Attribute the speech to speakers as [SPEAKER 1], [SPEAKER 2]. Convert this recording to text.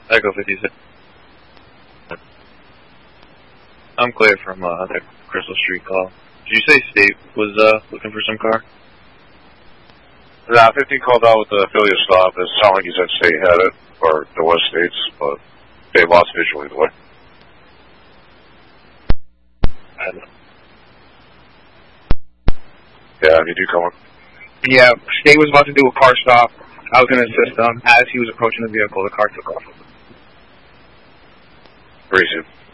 [SPEAKER 1] Echo 56. I'm clear from the Crystal Street call. Did you say State was looking for some car?
[SPEAKER 2] Nah, 15 called out with the affiliate stop. It sounded like he said State had it, or there was States, but they lost visual either way. Yeah, you do come.
[SPEAKER 3] Yeah, State was about to do a car stop. I was going to assist him. As he was approaching the vehicle, the car took off.
[SPEAKER 2] Reason.